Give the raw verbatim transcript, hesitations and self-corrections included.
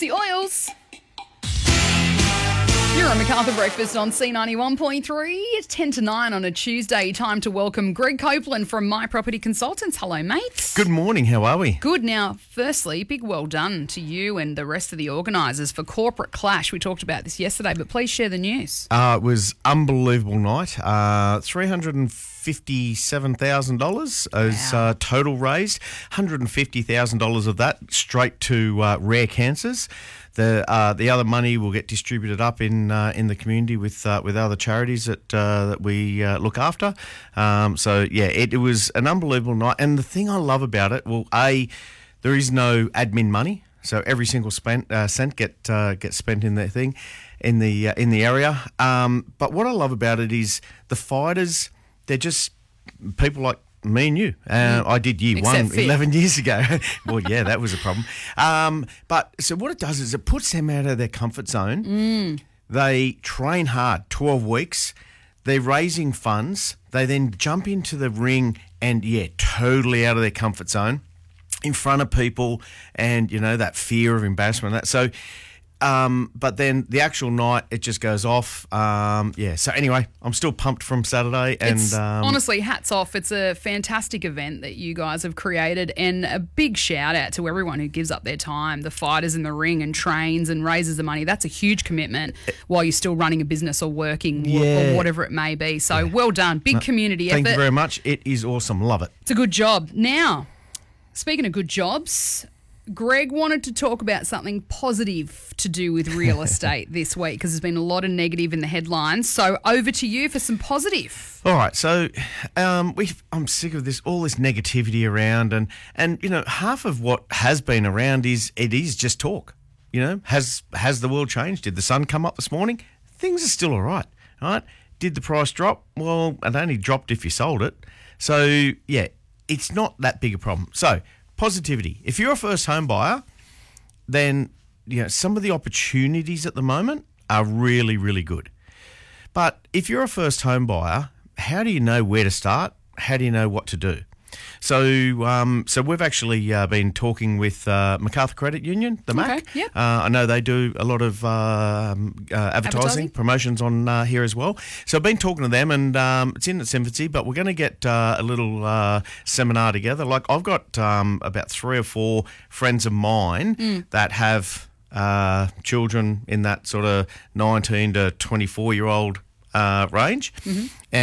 Nancy Oils. You're on MacArthur Breakfast on C ninety-one point three. It's ten to nine on a Tuesday. Time to welcome Greg Copeland from My Property Consultants. Hello, mates. Good morning. How are we? Good. Now, firstly, big well done to you and the rest of the organisers for Corporate Clash. We talked about this yesterday, but please share the news. Uh, it was unbelievable night. Uh, three hundred fifty-seven thousand dollars is Wow. uh, total raised. one hundred fifty thousand dollars of that straight to uh, rare cancers. The uh, the other money will get distributed up in uh, in the community with uh, with other charities that uh, that we uh, look after. Um, so yeah, it, it was an unbelievable night. And the thing I love about it, well, a there is no admin money, so every single spent, uh, cent get uh, gets spent in the thing, in the uh, in the area. Um, but what I love about it is the fighters. They're just people like me and you. Uh, I did year Except one Fit. eleven years ago. Well, yeah, that was a problem. Um, but so what it does is it puts them out of their comfort zone. Mm. They train hard, twelve weeks. They're raising funds. They then jump into the ring and, yeah, totally out of their comfort zone in front of people and, you know, that fear of embarrassment. That So... Um, but then the actual night, it just goes off. Um, yeah. So anyway, I'm still pumped from Saturday. And It's, um, honestly, hats off. It's a fantastic event that you guys have created, and a big shout out to everyone who gives up their time, the fighters in the ring and trains and raises the money. That's a huge commitment while you're still running a business or working w- Yeah. or whatever it may be. So well done. Big community thank effort. you very much. It is awesome. Love it. It's a good job. Now, speaking of good jobs, Greg wanted to talk about something positive to do with real estate this week because there's been a lot of negative in the headlines. So over to you for some positive. All right, so um, we I'm sick of this all this negativity around, and and you know half of what has been around is it is just talk. You know, has has the world changed? Did the sun come up this morning? Things are still all right. All right. Did the price drop? Well, it only dropped if you sold it. So yeah, it's not that big a problem. So positivity. If you're a first home buyer, then you know some of the opportunities at the moment are really, really good. But if you're a first home buyer, how do you know where to start? How do you know what to do? So, um, so we've actually uh, been talking with uh, MacArthur Credit Union, the Okay, MAC. yep. Uh, I know they do a lot of um, uh, advertising, Advertising. promotions on uh, here as well. So I've been talking to them, and um, it's in its infancy, but we're going to get uh, a little uh, seminar together. Like I've got um, about three or four friends of mine Mm. that have uh, children in that sort of nineteen to twenty-four year old uh, range. Mm-hmm.